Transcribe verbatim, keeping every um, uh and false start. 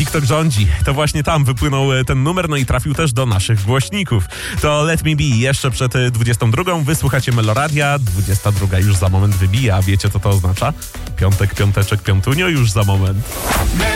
TikTok rządzi. To właśnie tam wypłynął ten numer, no i trafił też do naszych głośników. To Let Me Be jeszcze przed dwudziestą drugą. Wysłuchacie Meloradia, dwudziesta druga już za moment wybija. Wiecie, co to oznacza? Piątek, piąteczek, piątunio już za moment.